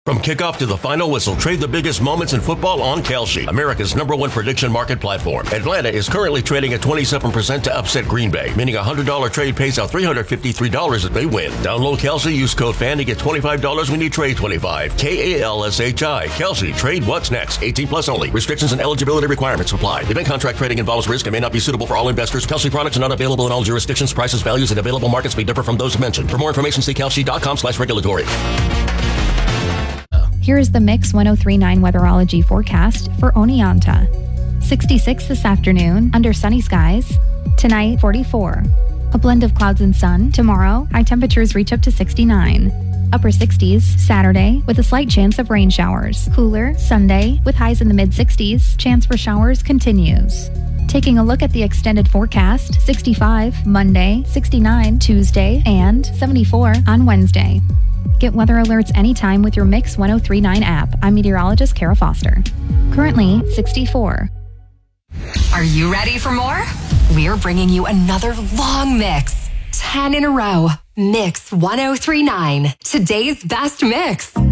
From kickoff to the final whistle, trade the biggest moments in football on Kalshi, America's #1 prediction market platform. Atlanta is currently trading at 27% to upset Green Bay, meaning a $100 trade pays out $353 if they win. Download Kalshi, use code FAN to get $25 when you trade 25. Kalshi. Kalshi, trade what's next. 18 plus only. Restrictions and eligibility requirements apply. Event contract trading involves risk and may not be suitable for all investors. Kalshi products are not available in all jurisdictions. Prices, values, and available markets may differ from those mentioned. For more information, see kalshi.com/regulatory. Here is the Mix 1039 weatherology forecast for Oneonta. 66 this afternoon, under sunny skies. Tonight, 44. A blend of clouds and sun. Tomorrow, high temperatures reach up to 69. Upper 60s Saturday, with a slight chance of rain showers. Cooler Sunday, with highs in the mid-60s. Chance for showers continues. Taking a look at the extended forecast, 65 Monday, 69 Tuesday, and 74 on Wednesday. Get weather alerts anytime with your Mix 1039 app. I'm meteorologist Kara Foster. Currently 64. Are you ready for more? We're bringing you another long mix. 10 in a row. Mix 1039. Today's best mix.